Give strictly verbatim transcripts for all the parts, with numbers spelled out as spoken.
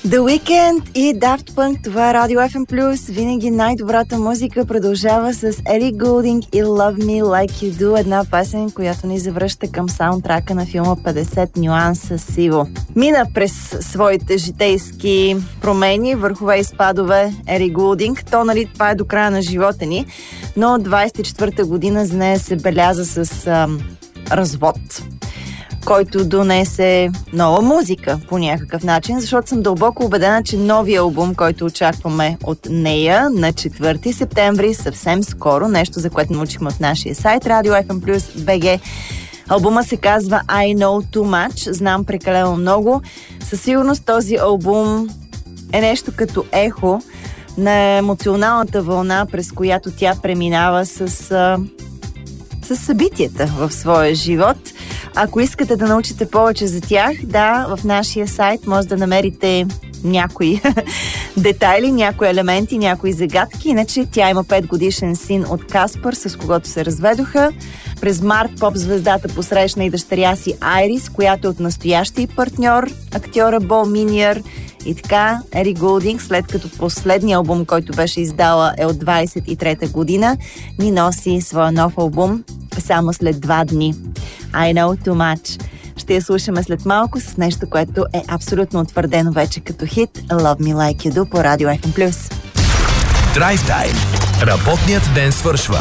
The Weeknd и Daft Punk, това е Радио Еф Ем плюс. Винаги най-добрата музика продължава с Елли Голдинг и Love Me Like You Do, една песен, която ни завръща към саундтрака на филма петдесет нюанса сиво. Мина през своите житейски промени, върхове и спадове Елли Голдинг. То, нали, това е до края на живота ни, но двадесет и четвърта година за нея се беляза с ам, развод, който донесе нова музика по някакъв начин, защото съм дълбоко убедена, че новия албум, който очакваме от нея на четвърти септември, съвсем скоро, нещо за което научихме от нашия сайт Radio Еф Ем плюс би джи. Албума се казва I Know Too Much, знам прекалено много. Със сигурност този албум е нещо като ехо на емоционалната вълна, през която тя преминава с, с събитията в своя живот. Ако искате да научите повече за тях, да, в нашия сайт може да намерите някои детайли, някои елементи, някои загадки. Иначе тя има пет годишен син от Каспар, с когото се разведоха. През март поп-звездата посрещна и дъщеря си Айрис, която е от настоящия партньор, актьора Бол Миниър. И така, Елли Голдинг, след като последния албум, който беше издала, е от двадесет и трета година, ни носи своя нов албум само след два дни. I Know Too Much. Ще я слушаме след малко с нещо, което е абсолютно утвърдено вече като хит Love Me Like You Do по Радио Еф Ем плюс. Драйв Тайм. Работният ден свършва.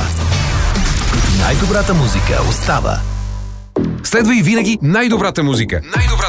Най-добрата музика остава. Следва и винаги най-добрата музика. Най-добрата